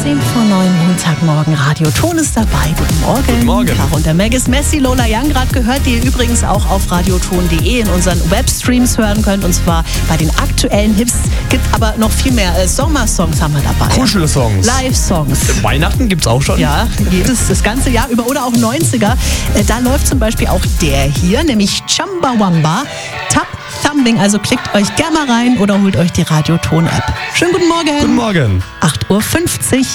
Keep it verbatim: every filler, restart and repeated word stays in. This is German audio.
zehn vor neun, Montagmorgen, Radio Ton ist dabei. Guten Morgen. Guten Morgen. Caro und der Meg ist Messi, Lola Young gerade gehört, die ihr übrigens auch auf radioton punkt de in unseren Webstreams hören könnt. Und zwar bei den aktuellen Hits. Gibt aber noch viel mehr äh, Sommersongs haben wir dabei. Kuschelsongs. Live-Songs. Weihnachten gibt's auch schon. Ja, jedes, das ganze Jahr über oder auch neunziger. Äh, da läuft zum Beispiel auch der hier, nämlich Chumbawamba. Tap Thumbing, also klickt euch gerne mal rein oder holt euch die Radioton-App. Schönen guten Morgen. Guten Morgen. acht Uhr fünfzig.